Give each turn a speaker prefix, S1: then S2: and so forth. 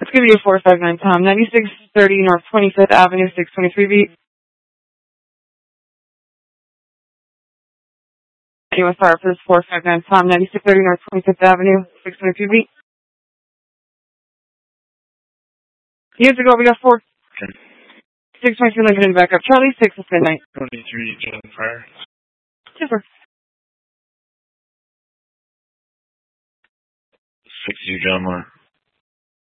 S1: give you a 459 Tom, 9630 North 25th Avenue, 623 beat. USR for this 459 Tom, 9630 North 25th Avenue, 623 beat. Years ago, we got 4.
S2: Okay.
S1: 622 Lincoln in backup. Charlie, 6 is midnight.
S2: 23 John Fire.
S1: Super.
S2: 62 John Moore.